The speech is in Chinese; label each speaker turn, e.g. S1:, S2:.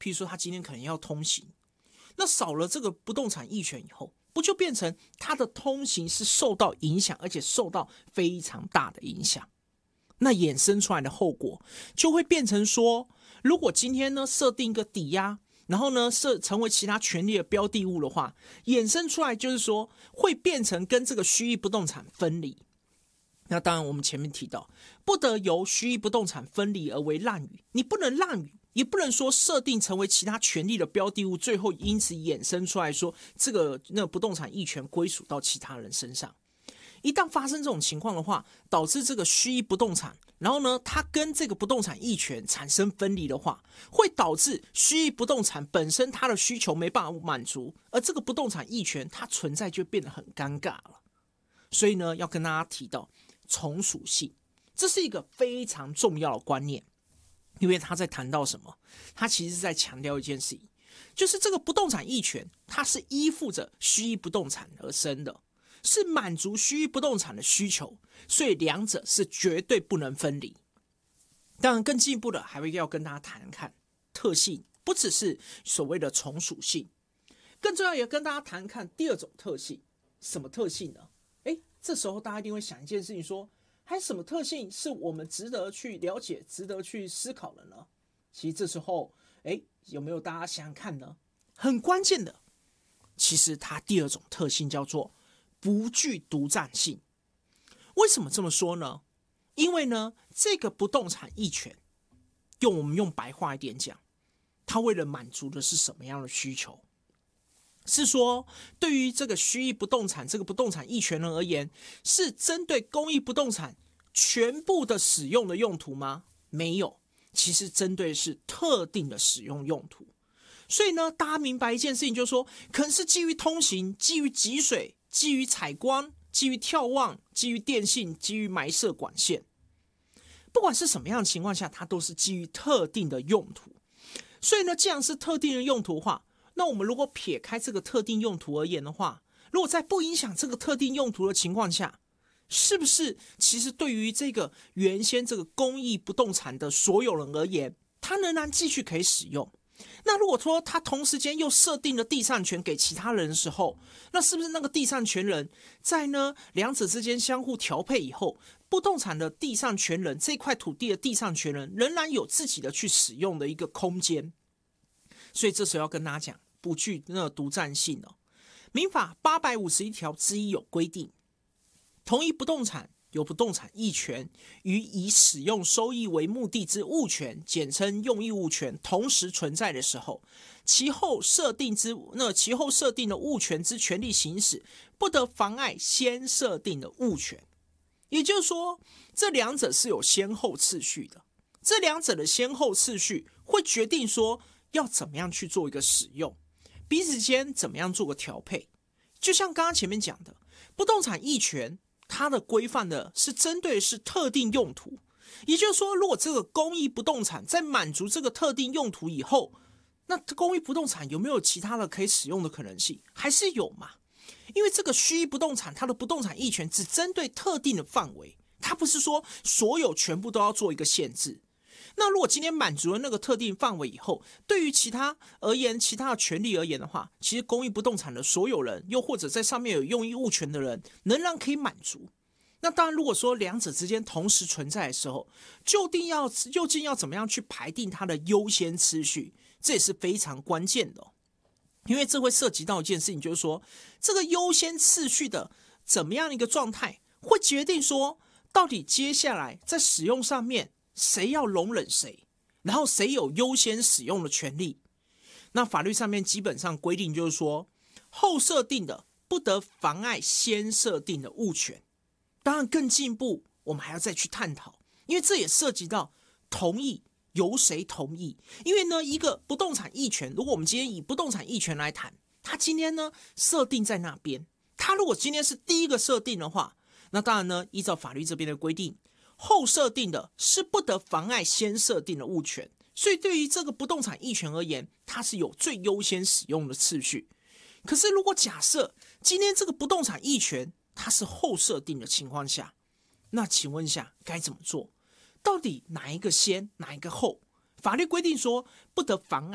S1: 譬如说他今天可能要通行，那少了这个不动产役权以后，不就变成他的通行是受到影响，而且受到非常大的影响？那衍生出来的后果就会变成说，如果今天呢设定一个抵押，然后呢成为其他权利的标的物的话，衍生出来就是说会变成跟这个虚役不动产分离。那当然我们前面提到，不得由虚役不动产分离而为滥竽，你不能滥竽，也不能说设定成为其他权利的标的物，最后因此衍生出来说这个不动产役权归属到其他人身上。一旦发生这种情况的话，导致这个虚役不动产，然后呢，它跟这个不动产役权产生分离的话，会导致虚役不动产本身它的需求没办法满足，而这个不动产役权它存在就变得很尴尬了。所以呢，要跟大家提到从属性，这是一个非常重要的观念，因为他在谈到什么？他其实是在强调一件事情，就是这个不动产役权，它是依附着虚役不动产而生的。是满足虚役不动产的需求，所以两者是绝对不能分离。当然，更进一步的还会要跟大家谈看特性，不只是所谓的从属性，更重要也跟大家谈看第二种特性。什么特性呢？这时候大家一定会想一件事情说，还有什么特性是我们值得去了解、值得去思考的呢？其实这时候，有没有大家想想看呢？很关键的，其实它第二种特性叫做不具独占性。为什么这么说呢？因为呢，这个不动产役权，我们用白话一点讲，它为了满足的是什么样的需求？是说，对于这个虚役不动产这个不动产役权人而言，是针对公益不动产全部的使用的用途吗？没有，其实针对的是特定的使用用途。所以呢，大家明白一件事情，就是说，可能是基于通行、基于集水、基于采光、基于眺望、基于电信、基于埋设管线，不管是什么样的情况下，它都是基于特定的用途。所以呢，既然是特定的用途的话，那我们如果撇开这个特定用途而言的话，如果在不影响这个特定用途的情况下，是不是其实对于这个原先这个公益不动产的所有人而言，它仍然继续可以使用？那如果说他同时间又设定了地上权给其他人的时候，那是不是那个地上权人在呢两者之间相互调配以后，不动产的地上权人这块土地的地上权人仍然有自己的去使用的一个空间？所以这时候要跟大家讲，不具独占性哦。民法851条之一有规定，同一不动产有不动产役权与以使用收益为目的之物权，简称用益物权，同时存在的时候，其后设定的物权之权利行使，不得妨碍先设定的物权。也就是说，这两者是有先后次序的，这两者的先后次序会决定说要怎么样去做一个使用，彼此间怎么样做个调配。就像刚刚前面讲的，不动产役权它的规范的是针对的是特定用途，也就是说，如果这个公益不动产在满足这个特定用途以后，那公益不动产有没有其他的可以使用的可能性？还是有嘛？因为这个虚役不动产，它的不动产役权只针对特定的范围，它不是说所有全部都要做一个限制。那如果今天满足了那个特定范围以后，对于其他而言，其他的权利而言的话，其实公益不动产的所有人，又或者在上面有用益物权的人，仍然可以满足。那当然，如果说两者之间同时存在的时候，究竟要怎么样去排定它的优先次序，这也是非常关键的因为这会涉及到一件事情，就是说这个优先次序的怎么样的一个状态，会决定说到底接下来在使用上面谁要容忍谁，然后谁有优先使用的权利。那法律上面基本上规定就是说，后设定的不得妨碍先设定的物权。当然更进一步，我们还要再去探讨，因为这也涉及到同意由谁同意。因为呢，一个不动产役权，如果我们今天以不动产役权来谈，它今天呢设定在那边，它如果今天是第一个设定的话，那当然呢，依照法律这边的规定，后设定的是不得妨碍先设定的物权，所以对于这个不动产役权而言，它是有最优先使用的次序。可是如果假设今天这个不动产役权它是后设定的情况下，那请问一下该怎么做？到底哪一个先，哪一个后？法律规定说不得妨